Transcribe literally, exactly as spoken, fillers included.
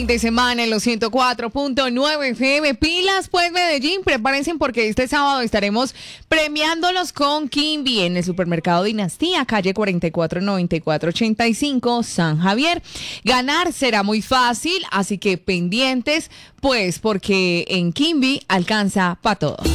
De semana en los ciento cuatro punto nueve F M. Pilas, pues, Medellín, prepárense porque este sábado estaremos premiándolos con Kimby en el supermercado Dinastía, calle cuarenta y cuatro noventa y cuatro ochenta y cinco, San Javier. Ganar será muy fácil, así que pendientes, pues, porque en Kimby alcanza para todo.